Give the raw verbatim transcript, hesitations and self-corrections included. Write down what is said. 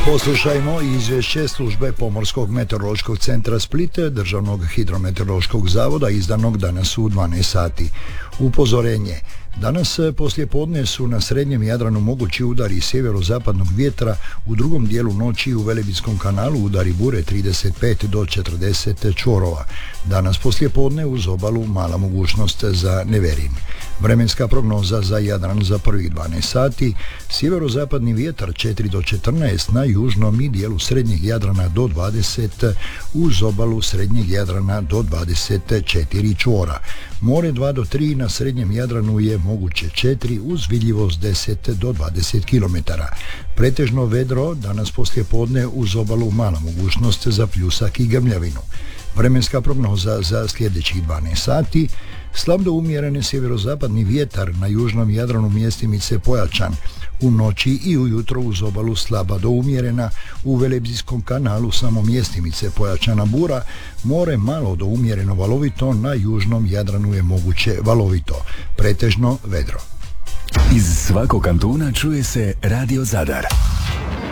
Poslušajmo izvješće službe Pomorskog meteorološkog centra Split, Državnog hidrometeorološkog zavoda, izdanog danas u dvanaest sati. Upozorenje. Danas poslijepodne su na srednjem Jadranu mogući udari sjeverozapadnog vjetra, u drugom dijelu noći u Velebitskom kanalu udari bure trideset pet do četrdeset čvorova. Danas poslijepodne uz obalu mala mogućnost za neverin. Vremenska prognoza za Jadran za prvih dvanaest sati: sjeverozapadni vjetar četiri do četrnaest na južnom i dijelu srednjeg Jadrana do dvadeset, uz obalu srednjeg Jadrana do dvadeset četiri čvora. More dva do tri, na srednjem Jadranu je moguće četiri, uz vidljivost deset do dvadeset kilometara. Pretežno vedro, danas poslijepodne uz obalu mala mogućnost za pljusak i grmljavinu. Vremenska prognoza za sljedećih dvanaest sati: slab do umjerene sjeverozapadni vjetar, na južnom Jadranu mjestimice pojačan. U noći i ujutro uz obalu slaba do umjerena, u Velebitskom kanalu samo mjestimice pojačana bura. More malo do umjereno valovito, na južnom Jadranu je moguće valovito. Pretežno vedro. Iz svakog kantuna čuje se Radio Zadar.